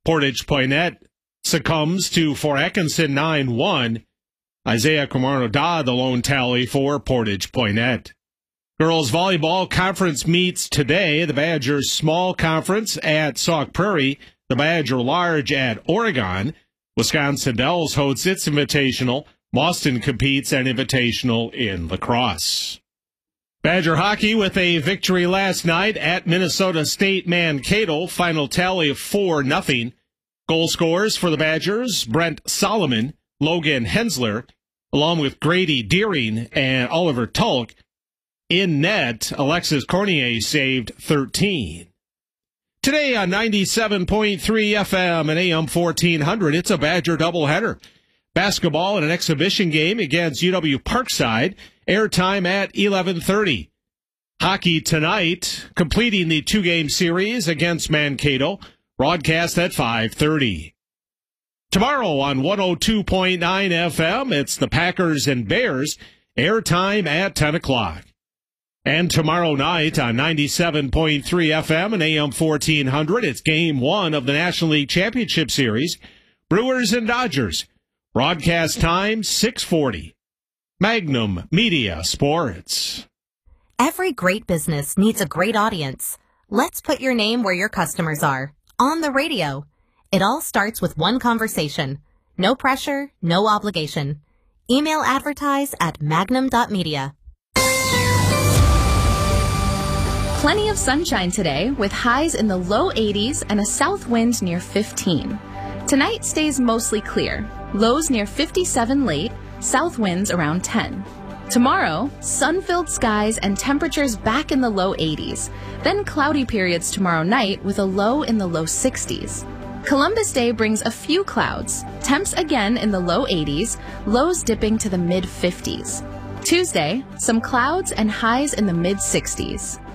Portage Poinet succumbs to Fort Atkinson 9-1. Isaiah Camarno-Da, the lone tally for Portage Poinet. Girls volleyball conference meets today. The Badgers small conference at Sauk Prairie. The Badger large at Oregon. Wisconsin Dells hosts its invitational. Boston competes an invitational in lacrosse. Badger hockey with a victory last night at Minnesota State Mankato. Final tally of 4-0. Goal scorers for the Badgers, Brent Solomon, Logan Hensler, along with Grady Deering and Oliver Tulk. In net, Alexis Cornier saved 13. Today on 97.3 FM and AM 1400, it's a Badger doubleheader. Basketball and an exhibition game against UW Parkside. Airtime at 11:30. Hockey tonight, completing the two-game series against Mankato. Broadcast at 5:30. Tomorrow on 102.9 FM, it's the Packers and Bears. Airtime at 10 o'clock. And tomorrow night on 97.3 FM and AM 1400, it's Game 1 of the National League Championship Series. Brewers and Dodgers. Broadcast time, 6:40. Magnum Media Sports. Every great business needs a great audience. Let's put your name where your customers are. On the radio. It all starts with one conversation. No pressure, no obligation. Email advertise at magnum.media. Plenty of sunshine today with highs in the low 80s and a south wind near 15. Tonight stays mostly clear. Lows near 57 late, south winds around 10. Tomorrow, sun-filled skies and temperatures back in the low 80s. Then cloudy periods tomorrow night with a low in the low 60s. Columbus Day brings a few clouds. Temps again in the low 80s, lows dipping to the mid-50s. Tuesday, some clouds and highs in the mid-60s.